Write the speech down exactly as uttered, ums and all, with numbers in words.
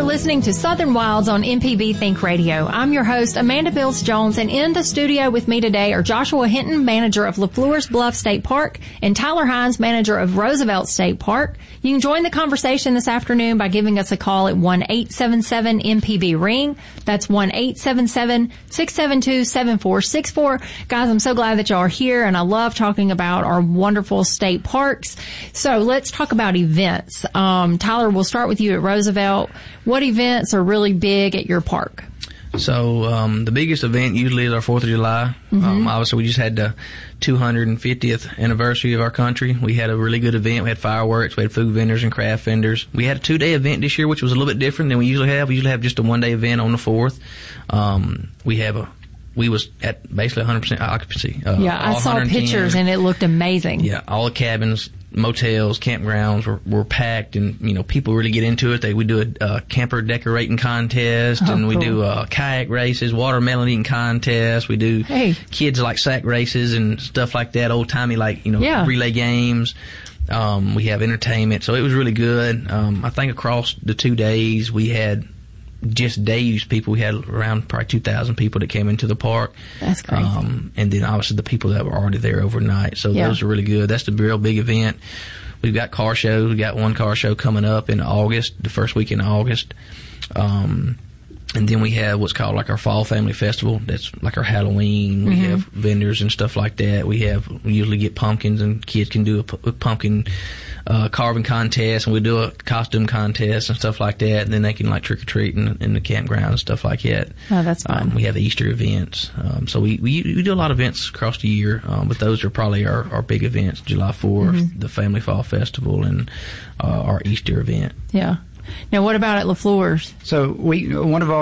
for listening to Southern Wilds on M P B Think Radio. I'm your host, Amanda Bills Jones, and in the studio with me today are Joshua Hinton, manager of LaFleur's Bluff State Park, and Tyler Hines, manager of Roosevelt State Park. You can join the conversation this afternoon by giving us a call at one eight seven seven M P B ring. That's one eight seven seven, six seven two, seven four six four. Guys, I'm so glad that y'all are here, and I love talking about our wonderful state parks. So let's talk about events. Um, Tyler, we'll start with you at Roosevelt. What events are really big at your park? So um, the biggest event usually is our fourth of July. Mm-hmm. Um, obviously, we just had the two hundred fiftieth anniversary of our country. We had a really good event. We had fireworks. We had food vendors and craft vendors. We had a two-day event this year, which was a little bit different than we usually have. We usually have just a one-day event on the fourth. Um, we have a We was at basically one hundred percent occupancy. Uh, yeah, I saw pictures and it looked amazing. Yeah, all the cabins, motels, campgrounds were, were packed, and you know people really get into it. They we do a uh, camper decorating contest, oh, and we cool. do uh, kayak races, watermelon eating contests. We do hey. kids like sack races and stuff like that, old timey like you know yeah. relay games. Um, we have entertainment, so it was really good. Um, I think across the two days we had. Just day use people, we had around probably two thousand people that came into the park. That's crazy. Um, and then obviously the people that were already there overnight. So yeah. those are really good. That's the real big event. We've got car shows. We've got one car show coming up in August, the first week in August. Um, and then we have what's called like our Fall Family Festival. That's like our Halloween. We mm-hmm. have vendors and stuff like that. We have, we usually get pumpkins and kids can do a, p- a pumpkin Uh, carving contest, and we do a costume contest and stuff like that, and then they can like trick or treat in, in the campground and stuff like that. Oh, that's fun. Um, we have the Easter events, um, so we, we we do a lot of events across the year, um, but those are probably our, our big events: July fourth, mm-hmm. the Family Fall Festival, and uh, our Easter event. Yeah. Now, what about at LaFleur's? So we one of our